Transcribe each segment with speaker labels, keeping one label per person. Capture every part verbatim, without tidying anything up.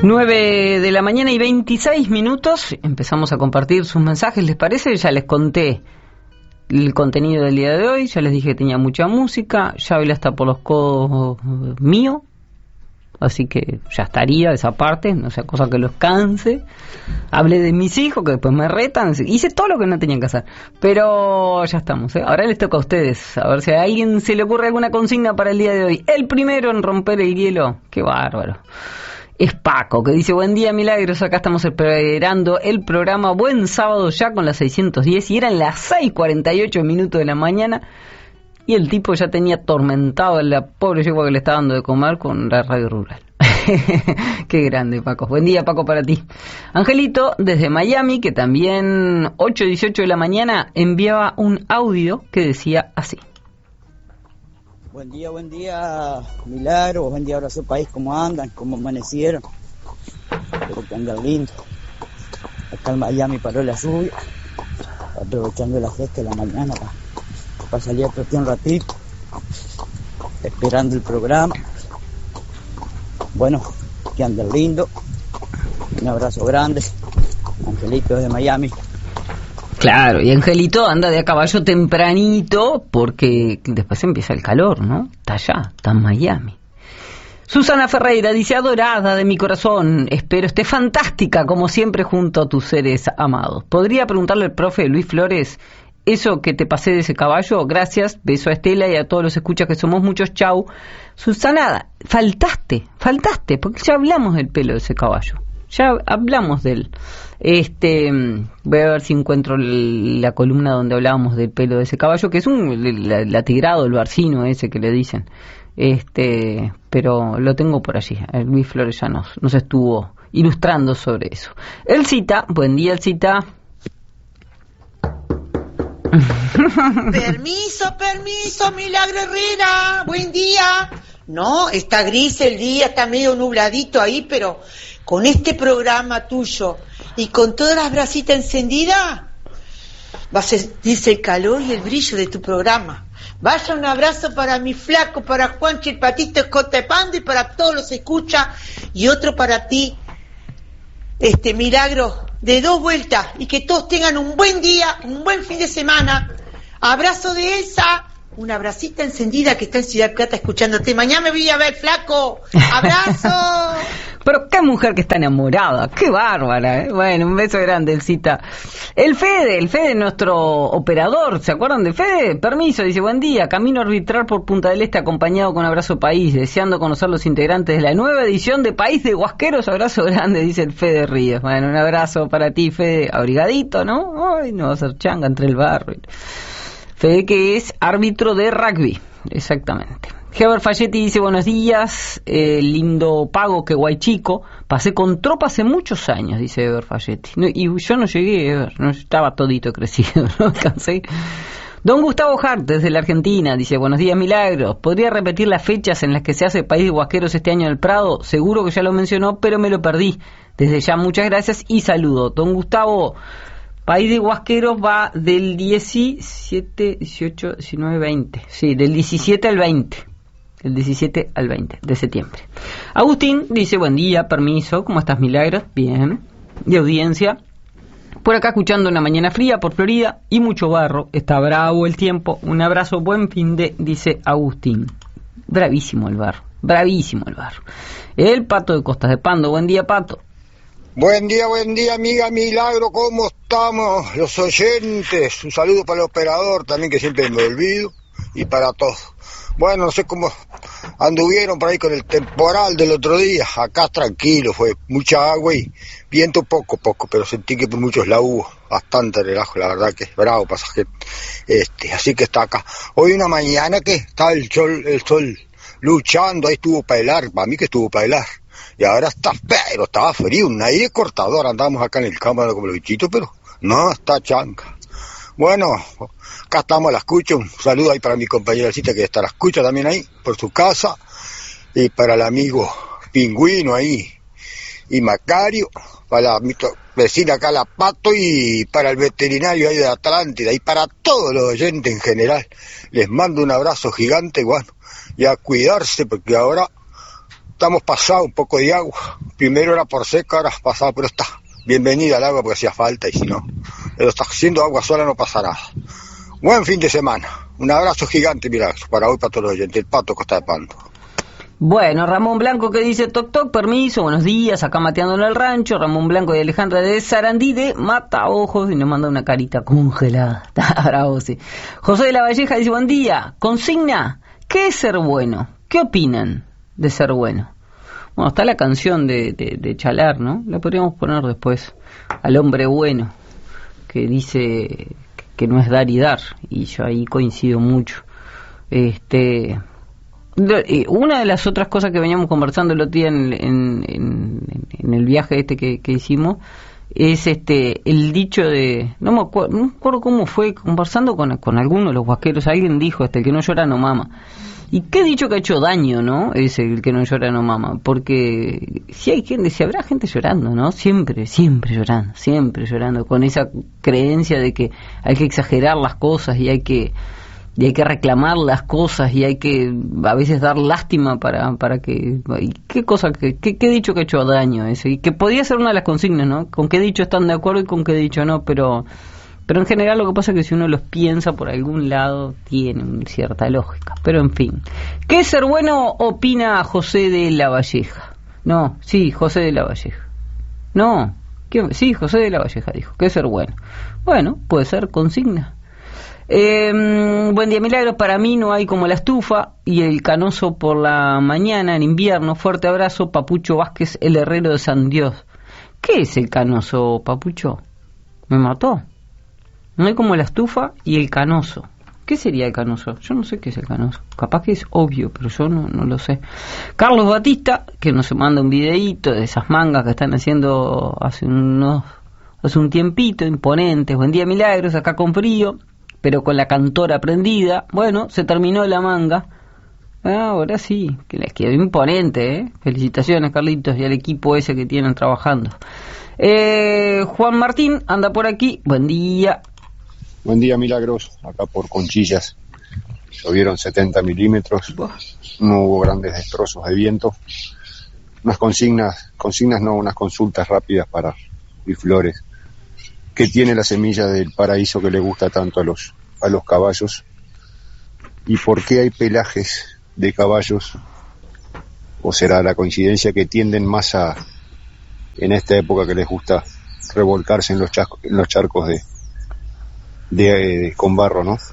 Speaker 1: nueve de la mañana y veintiséis minutos. Empezamos a compartir sus mensajes, ¿les parece? Ya les conté el contenido del día de hoy, ya les dije que tenía mucha música, ya hoy hasta por los codos mío, así que ya estaría esa parte, no sea cosa que los canse. Hablé de mis hijos, que después me retan, hice todo lo que no tenían que hacer, pero ya estamos, ¿eh? Ahora les toca a ustedes, a ver si a alguien se le ocurre alguna consigna para el día de hoy. El primero en romper el hielo, qué bárbaro, es Paco, que dice: buen día, Milagros, acá estamos esperando el programa. Buen sábado ya con las seiscientos diez, y eran las seis cuarenta y ocho minutos de la mañana, y el tipo ya tenía atormentado a la pobre yegua que le estaba dando de comer con la radio rural. Qué grande, Paco. Buen día, Paco, para ti. Angelito, desde Miami, que también ocho dieciocho de la mañana enviaba un audio que decía así:
Speaker 2: buen día, buen día, Milagro, buen día, abrazo país, ¿cómo andan? ¿Cómo amanecieron? Espero que andan lindo. Acá en Miami paró la lluvia, aprovechando la fiesta de la mañana para, para salir a trotear un ratito, esperando el programa. Bueno, que anden lindo, un abrazo grande, Angelito de Miami.
Speaker 1: Claro, y Angelito anda de a caballo tempranito porque después empieza el calor, ¿no? Está allá, está en Miami. Susana Ferreira dice: adorada de mi corazón, espero esté fantástica como siempre junto a tus seres amados. ¿Podría preguntarle al profe Luis Flores eso que te pasé de ese caballo? Gracias, beso a Estela y a todos los escuchas que somos muchos, chau. Susana, faltaste, faltaste, porque ya hablamos del pelo de ese caballo, ya hablamos de él. Este, voy a ver si encuentro la columna donde hablábamos del pelo de ese caballo, que es un latigrado, el barcino ese que le dicen. Este, pero lo tengo por allí. El Luis Flores ya nos, nos estuvo ilustrando sobre eso. Elcita, buen día, Elcita.
Speaker 3: Permiso, permiso, Milagro Herrera, buen día. No, está gris el día, está medio nubladito ahí, pero con este programa tuyo y con todas las brasitas encendidas, va a sentirse el calor y el brillo de tu programa. Vaya, un abrazo para mi flaco, para Juanchi el Patito Escotepando y para todos los escuchas, y otro para ti, este Milagro, de dos vueltas, y que todos tengan un buen día, un buen fin de semana. Abrazo de Elsa, una bracita encendida que está en Ciudad Plata escuchándote. Mañana me voy a ver, flaco. Abrazo.
Speaker 1: Pero qué mujer que está enamorada, qué bárbara, ¿eh? Bueno, un beso grande, Elcita. El Fede, el Fede, nuestro operador, ¿se acuerdan de Fede? Permiso, dice: buen día, camino a arbitrar por Punta del Este acompañado con Abrazo País, deseando conocer los integrantes de la nueva edición de País de Huasqueros. Abrazo grande, dice el Fede Ríos. Bueno, un abrazo para ti, Fede, abrigadito, ¿no? Ay, no va a ser changa entre el barro. Fede, que es árbitro de rugby, exactamente. Heber Falletti dice: buenos días, eh, lindo pago, que guay chico. Pasé con tropa hace muchos años, dice Heber Falletti. No, y yo no llegué, Heber, no estaba todito crecido, no alcancé. Don Gustavo Hart, desde la Argentina, dice: buenos días, Milagros. ¿Podría repetir las fechas en las que se hace País de Huasqueros este año en el Prado? Seguro que ya lo mencionó, pero me lo perdí. Desde ya, muchas gracias y saludo. Don Gustavo, País de Huasqueros va del diecisiete, dieciocho, diecinueve, veinte. Sí, del diecisiete al veinte. El diecisiete al veinte de septiembre. Agustín dice: buen día, permiso, ¿cómo estás, Milagros? Bien. De audiencia. Por acá escuchando una mañana fría por Florida y mucho barro. Está bravo el tiempo. Un abrazo, buen fin de, dice Agustín. Bravísimo el barro, bravísimo el barro. El Pato de Costas de Pando. Buen día, Pato.
Speaker 4: Buen día, buen día, amiga Milagro, ¿cómo estamos? Los oyentes, un saludo para el operador también, que siempre me olvido, y para todos. Bueno, no sé cómo anduvieron por ahí con el temporal del otro día. Acá tranquilo, fue mucha agua y viento poco, poco, pero sentí que por muchos lados hubo bastante relajo, la verdad que es bravo pasaje. Este, así que está acá. Hoy una mañana que está el sol, el sol luchando, ahí estuvo para helar, para mí que estuvo para helar. Y ahora está, pero estaba frío, un aire cortador, andamos acá en el cámara como los bichitos, pero no, está chanca. Bueno, acá estamos, la escucho, un saludo ahí para mi compañeracita que está la escucha también ahí, por su casa, y para el amigo Pingüino ahí, y Macario, para mi vecina acá la Pato, y para el veterinario ahí de Atlántida, y para todos los oyentes en general, les mando un abrazo gigante, bueno, y a cuidarse, porque ahora estamos pasados un poco de agua. Primero era por seca, ahora pasado, pero está bienvenida al agua porque hacía falta y si no, pero está siendo agua sola, no pasa nada. Buen fin de semana. Un abrazo gigante, Milagro, para hoy, para todos los oyentes. El Pato, Costa de Pando.
Speaker 1: Bueno, Ramón Blanco que dice toc toc, permiso, buenos días, acá mateando en el rancho. Ramón Blanco y Alejandra de Sarandí de Mataojos y nos manda una carita congelada. Está bravo, sí. José de la Valleja dice buen día, consigna, ¿qué es ser bueno? ¿Qué opinan de ser bueno? Bueno, está la canción de, de, de Chalar, ¿no? La podríamos poner después, al hombre bueno, que dice que no es dar y dar, y yo ahí coincido mucho. Este... Una de las otras cosas que veníamos conversando el otro día en, en, en, en el viaje este que, que hicimos es este el dicho de no me acuerdo, no me acuerdo cómo fue, conversando con, con alguno de los huasqueros, alguien dijo este el que no llora no mama. Y qué dicho que ha hecho daño, ¿no? Ese, el que no llora no mama, porque si hay gente, si habrá gente llorando, ¿no? Siempre, siempre llorando, siempre llorando, con esa creencia de que hay que exagerar las cosas y hay que y hay que reclamar las cosas y hay que a veces dar lástima para para que y qué cosa que qué, qué dicho que ha hecho daño ese, y que podía ser una de las consignas, ¿no? Con qué dicho están de acuerdo y con qué dicho no, pero pero en general lo que pasa es que si uno los piensa por algún lado tiene cierta lógica, pero en fin. ¿Qué es ser bueno? Opina José de la Valleja. No, sí, José de la Valleja. No, ¿qué? Sí, José de la Valleja dijo, ¿qué es ser bueno? Bueno, puede ser consigna. Eh, buen día, Milagros. Para mí no hay como la estufa y el canoso por la mañana en invierno. Fuerte abrazo, Papucho Vázquez, el herrero de San Dios. ¿Qué es el canoso, Papucho? Me mató. No hay como la estufa y el canoso. ¿Qué sería el canoso? Yo no sé qué es el canoso. Capaz que es obvio, pero yo no, no lo sé. Carlos Batista, que nos manda un videíto de esas mangas que están haciendo hace unos hace un tiempito, imponentes. Buen día, Milagros, acá con frío, pero con la cantora prendida. Bueno, se terminó la manga. Ah, ahora sí, que les quedó imponente, ¿eh? Felicitaciones, Carlitos, y al equipo ese que tienen trabajando. Eh, Juan Martín anda por aquí. Buen día.
Speaker 5: Buen día, Milagros. Acá por Conchillas. Llovieron setenta milímetros. No hubo grandes destrozos de viento. Unas consignas, consignas no, unas consultas rápidas para y flores. ¿Qué tiene la semilla del paraíso que le gusta tanto a los a los caballos? ¿Y por qué hay pelajes de caballos? ¿O será la coincidencia que tienden más a, en esta época que les gusta revolcarse en los charcos, en los charcos de, de, de con barro, ¿no?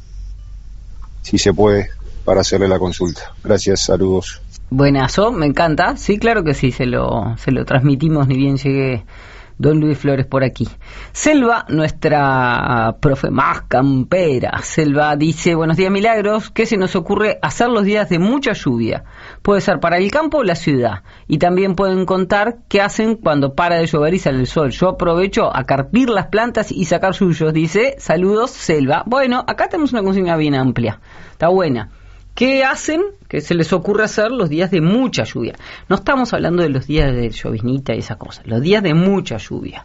Speaker 5: Si se puede, para hacerle la consulta. Gracias, saludos.
Speaker 1: Buenazo, me encanta. Sí, claro que sí, se lo se lo transmitimos, ni bien llegue Don Luis Flores por aquí. Selva, nuestra profe más campera. Selva dice, buenos días, Milagros. ¿Qué se nos ocurre hacer los días de mucha lluvia? Puede ser para el campo o la ciudad. Y también pueden contar qué hacen cuando para de llover y sale el sol. Yo aprovecho a carpir las plantas y sacar suyos. Dice, saludos, Selva. Bueno, acá tenemos una consigna bien amplia. Está buena. ¿Qué hacen? ¿Qué se les ocurre hacer los días de mucha lluvia? No estamos hablando de los días de lloviznita y esa cosa, los días de mucha lluvia.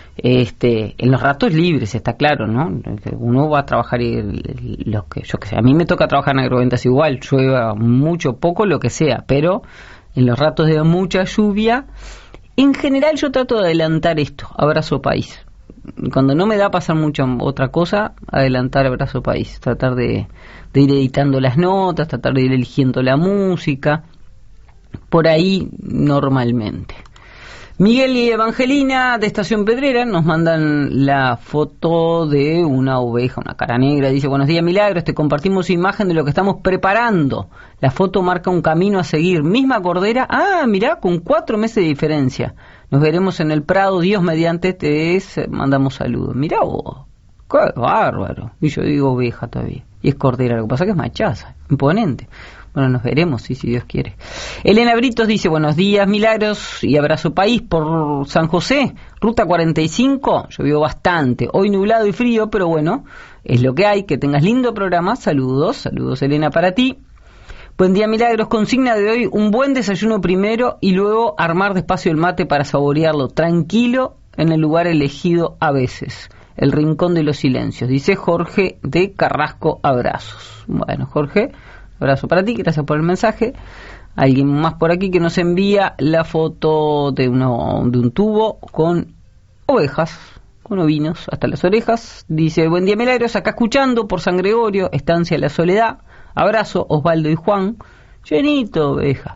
Speaker 1: Este, en los ratos libres, está claro, ¿no? Uno va a trabajar y lo que yo que sé, a mí me toca trabajar en agroventas igual, llueva mucho, poco, lo que sea, pero en los ratos de mucha lluvia, en general yo trato de adelantar esto, Abrazo País. Cuando no me da pasar mucha otra cosa, adelantar Abrazo País, tratar de, de ir editando las notas, tratar de ir eligiendo la música, por ahí normalmente. Miguel y Evangelina de Estación Pedrera nos mandan la foto de una oveja, una cara negra. Dice, buenos días, Milagros, te compartimos imagen de lo que estamos preparando. La foto marca un camino a seguir. Misma cordera, ah, mirá, con cuatro meses de diferencia. Nos veremos en el Prado, Dios mediante, te es, mandamos saludos. Mirá vos, qué bárbaro. Y yo digo oveja todavía. Y es cordera, lo que pasa que es machaza, imponente. Bueno, nos veremos, sí, si Dios quiere. Elena Britos dice, buenos días, Milagros y Abrazo País por San José, Ruta cuarenta y cinco, llovió bastante, hoy nublado y frío, pero bueno, es lo que hay, que tengas lindo programa, saludos, saludos Elena para ti. Buen día, Milagros, consigna de hoy, un buen desayuno primero y luego armar despacio el mate para saborearlo, tranquilo, en el lugar elegido a veces, el rincón de los silencios, dice Jorge de Carrasco, abrazos. Bueno, Jorge, abrazo para ti, gracias por el mensaje. Alguien más por aquí que nos envía la foto de, uno, de un tubo con ovejas, con ovinos hasta las orejas. Dice, buen día Milagros, acá escuchando por San Gregorio, Estancia La Soledad. Abrazo, Osvaldo y Juan. Llenito oveja.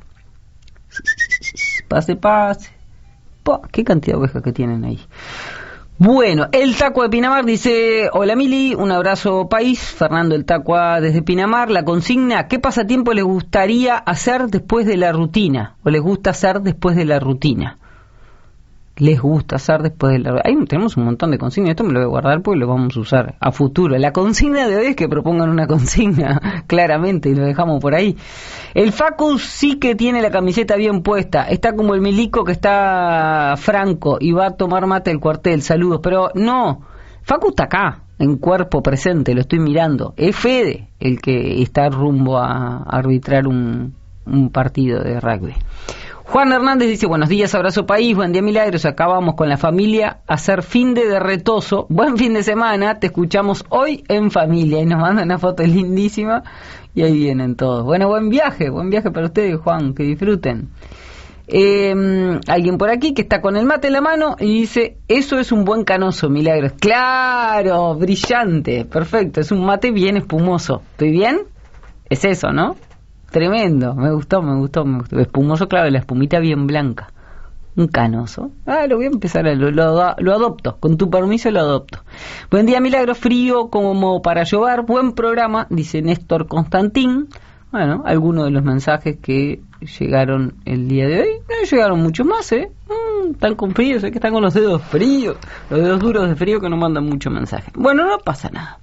Speaker 1: Pase, pase. Po, qué cantidad de ovejas que tienen ahí. Bueno, el Tacua de Pinamar dice, hola Mili, un abrazo país. Fernando el Tacua desde Pinamar. La consigna, ¿qué pasatiempo les gustaría hacer después de la rutina? ¿O les gusta hacer después de la rutina? Les gusta hacer después de la... Ahí tenemos un montón de consignas, esto me lo voy a guardar porque lo vamos a usar a futuro. La consigna de hoy es que propongan una consigna, claramente, y lo dejamos por ahí. El Facu sí que tiene la camiseta bien puesta, está como el milico que está franco y va a tomar mate del cuartel, saludos, pero no, Facu está acá, en cuerpo presente, lo estoy mirando, es Fede el que está rumbo a arbitrar un, un partido de rugby. Juan Hernández dice, buenos días, abrazo país, buen día Milagros, acá vamos con la familia a hacer fin de derretoso, buen fin de semana, te escuchamos hoy en familia, y nos mandan una foto lindísima, y ahí vienen todos. Bueno, buen viaje, buen viaje para ustedes, Juan, que disfruten. Eh, alguien por aquí que está con el mate en la mano y dice, eso es un buen canoso, Milagros. Claro, brillante, perfecto, es un mate bien espumoso. ¿Estoy bien? Es eso, ¿no? Tremendo, me gustó, me gustó, me gustó. Espumoso, claro, la espumita bien blanca. Un canoso. Ah, lo voy a empezar, a, lo, lo, lo adopto. Con tu permiso lo adopto. Buen día, Milagro, frío como para llover. Buen programa, dice Néstor Constantín. Bueno, algunos de los mensajes que llegaron el día de hoy. No llegaron muchos más, ¿eh? Mm, están con frío, sé que están con los dedos fríos. Los dedos duros de frío que no mandan mucho mensaje. Bueno, no pasa nada.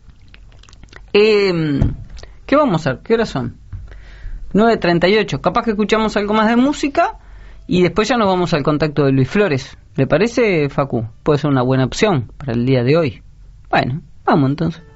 Speaker 1: Eh, ¿Qué vamos a hacer? ¿Qué horas son? nueve treinta y ocho. Capaz que escuchamos algo más de música y después ya nos vamos al contacto de Luis Flores. ¿Le parece, Facu? Puede ser una buena opción para el día de hoy. Bueno, vamos entonces.